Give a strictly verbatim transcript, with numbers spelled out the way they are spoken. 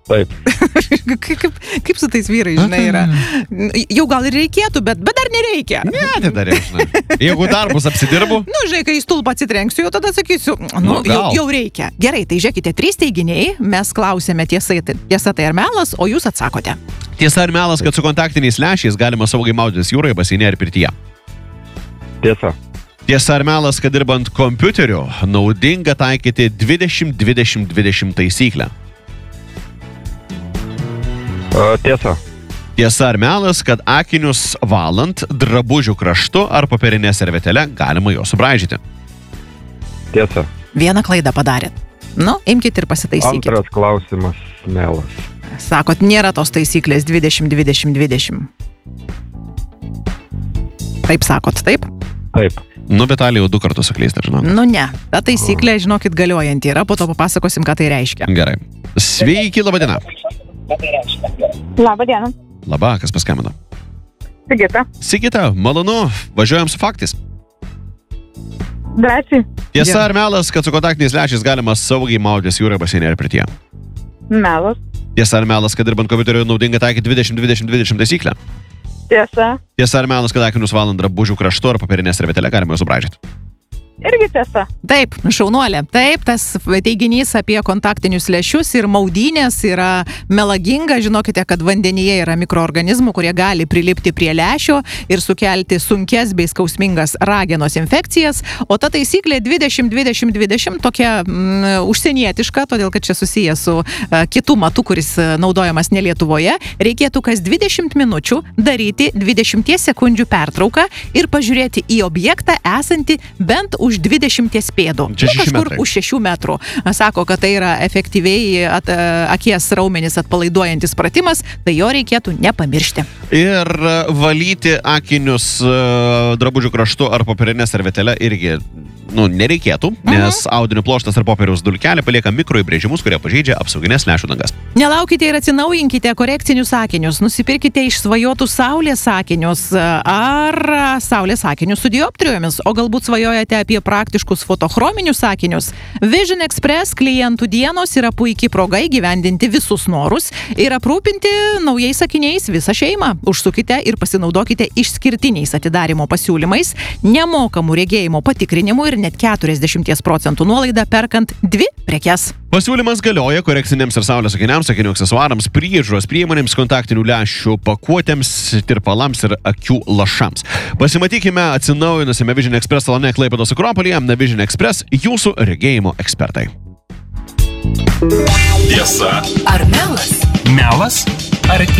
Taip. kaip, kaip su tais vyrais, žinai, yra. Jau gal ir reikėtų, bet, bet dar nereikia. Ne, tai dar žinai. Jeigu darbus apsidirbu. Nu, žinai, kai į stulpą atsitrenksiu, jau tada sakysiu, nu, Nu, jau, gal. jau reikia. Gerai, tai žiūrėkite, trys teiginiai, mes klausėme tiesa, tiesa tai ar melas, o jūs atsakote. Tiesa ar melas, kad su kontaktiniais lęšiais galima saugiai maudytis jūroje, baseine ir pirtyje? Tiesa. Tiesa ar melas, kad dirbant kompiuteriu naudinga taikyti dvidešimt dvidešimt dvidešimt taisyklę? Uh, tiesa. Tiesa ar melas, kad akinius valant drabužių kraštu ar popierinė servetėle galima jo subraižyti? Tiesa. Vieną klaidą padarėt. Nu, imkite ir pasitaisykite. Antras klausimas melas. Sakot, nėra tos taisyklės dvidešimt dvidešimt dvidešimt. Taip sakot, taip? Taip. Nu, Vitalijau, du kartus saklysta, žinau. Nu ne, ta taisyklė, žinokit, galiojanti yra, po to papasakosim, ką tai reiškia. Gerai. Sveiki, laba diena. Labą dieną. Labą, kas paskambino? Sigita. Sigita, malonu, važiuojam su faktais. Drąsiai. Tiesa Gerai. ar melas, kad su kontaktiniais lęšiais galima saugiai maudytis jūroje, baseine ir pirtyje? Melas. Tiesa ar melas, kad dirbant kompiuteriu naudinga taikyti dvidešimt dvidešimt dvidešimt taisyklę? Tiesa. Tiesa ar melas, kad akinius valant drabužių kraštu ar popierinė servetėle galima juos subraižyti? Irgi tiesa. Taip, šaunuolė. Taip, tas teiginys apie kontaktinius lęšius ir maudynės yra melaginga. Žinokite, kad vandenyje yra mikroorganizmų, kurie gali prilipti prie lęšio ir sukelti sunkes bei skausmingas ragenos infekcijas. O ta taisyklė dvidešimt dvidešimt dvidešimt tokia mm, užsienietiška, todėl kad čia susiję su uh, kitu matu, kuris uh, naudojamas ne Lietuvoje. Reikėtų kas dvidešimt minučių daryti dvidešimties sekundžių pertrauką ir pažiūrėti į objektą esantį bent už dvidešimties pėdų. Čia Nu, šeši kažkur metrai. už šešių metrų. Sako, kad tai yra efektyviai at, akies raumenis atpalaiduojantis pratimas, tai jo reikėtų nepamiršti. Ir e, valyti akinius e, drabužių kraštu ar popierinė servetėle irgi nu, nereikėtų, nes audinių ploštas ar popieriaus dulkelė palieka mikroįbrėžimus, kurie pažeidžia apsauginės lęšių dangas. Nelaukite ir atsinaujinkite korekcinius akinius. Nusipirkite išsvajotų saulės akinius ar saulės akinius su dioptrijomis, o galbūt svajojate apie praktiškus fotochrominius akinius. Vision Express klientų dienos yra puikiai proga įgyvendinti visus norus ir aprūpinti naujais akiniais visą šeimą. Užsukite ir pasinaudokite išskirtiniais atidarymo pasiūlymais, nemokamų regėjimo patikrinimų ir net keturiasdešimt procentų nuolaidą perkant dvi prekes. Pasiūlymas galioja korekciniams ir saulės akiniams, akinių aksesuarams, priežiūros priemonėms, kontaktinių lęšių pakuotėms, tirpalams ir akių lašams. Pasimatykime atsinaujinusiame Vision Express salone Klaipėdos Akropolyje. Vision Express – jūsų regėjimo ekspertai. Tiesa ar melas? melas ar